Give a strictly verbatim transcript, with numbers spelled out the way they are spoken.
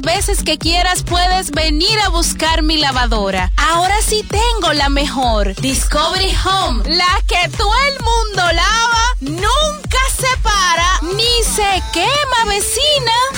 veces que quieras puedes venir a buscar mi lavadora. Ahora sí tengo la mejor, Discovery Home, la que todo el mundo lava, nunca se para, ni se quema, vecina.